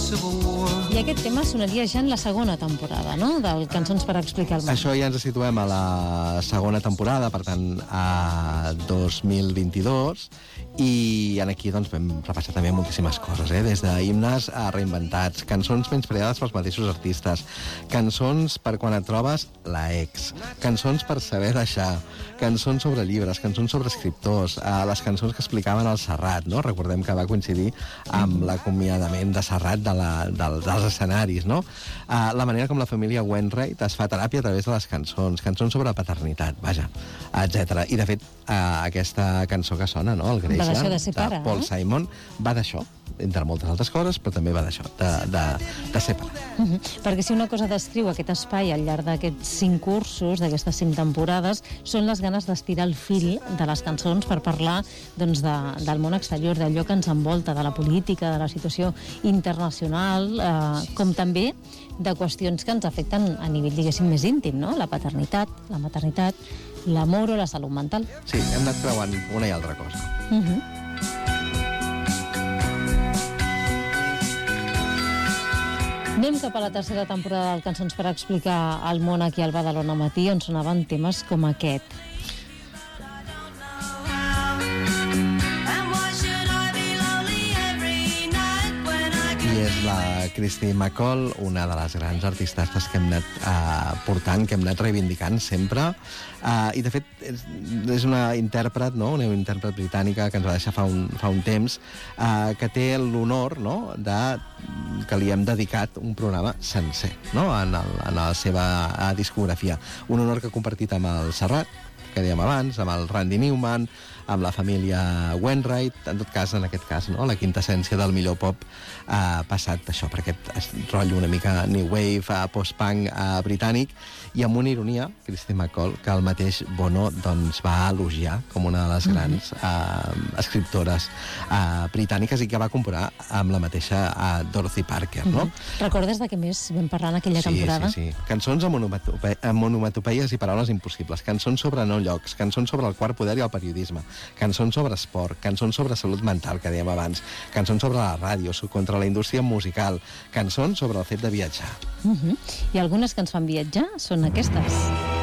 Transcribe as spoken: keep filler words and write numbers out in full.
I aquest tema sonaria ja en la segona temporada, no?, del Cançons per explicar el món. Això ja ens situem a la segona temporada, per tant, a dos mil vint-i-dos, i aquí doncs, vam repassar també moltíssimes coses, eh? Des d'himnes a reinventats, cançons menyspreades pels mateixos artistes, cançons per quan et trobes la ex, cançons per saber deixar, cançons sobre llibres, cançons sobre escriptors, eh, les cançons que explicaven el Serrat, no? Recordem que va coincidir amb l'acomiadament de Serrat de la, del, dels escenaris, no? Eh, la manera com la família Wainwright es fa teràpia a través de les cançons, cançons sobre paternitat, vaja, etcètera. I, de fet, eh, aquesta cançó que sona, no?, el Greix, Va d'això de ser pare, de Paul no? Simon, va d'això, entre moltes altres coses, però també va d'això, de, de, de ser pare. Uh -huh. Perquè si una cosa descriu aquest espai al llarg d'aquests cinc cursos, d'aquestes cinc temporades, són les ganes d'estirar el fil de les cançons per parlar, doncs, de, del món exterior, d'allò que ens envolta, de la política, de la situació internacional, eh, com també de qüestions que ens afecten a nivell, diguéssim, més íntim, no? La paternitat, la maternitat, l'amor o la salut mental. Sí, hem anat creuant una i altra cosa. Uh -huh. Anem cap a la tercera temporada del Cançons per explicar el món aquí al Badalona Matí, on sonaven temes com aquest. I és la Christy McCall, una de les grans artistes que hem anat uh, portant, que hem anat reivindicant sempre. Uh, I, de fet, és, és una intèrpret, no?, una intèrpret britànica que ens va deixar fa un, fa un temps, uh, que té l'honor, no?, de, que li hem dedicat un programa sencer, no?, en, el, en la seva uh, discografia. Un honor que ha compartit amb el Serrat, que dèiem abans, amb el Randy Newman, amb la família Wainwright, en tot cas, en aquest cas, no?, la quintessència del millor pop ha passat això, per aquest rotllo una mica new wave, post-punk britànic, i amb una ironia, Christy McCall, que el mateix Bono doncs, va elogiar com una de les grans mm -hmm. uh, escriptores uh, britàniques i que va comparar amb la mateixa uh, Dorothy Parker, no? Mm -hmm. Recordes de què més vam parlar en aquella sí, temporada? Sí, sí, cançons amb, onomatope amb onomatopeies i paraules impossibles, cançons sobre no llocs, cançons sobre el quart poder i el periodisme, cançons sobre esport, cançons sobre salut mental, que dèiem abans, cançons sobre la ràdio, contra la indústria musical, cançons sobre el fet de viatjar. Uh -huh. I algunes que ens fan viatjar són aquestes.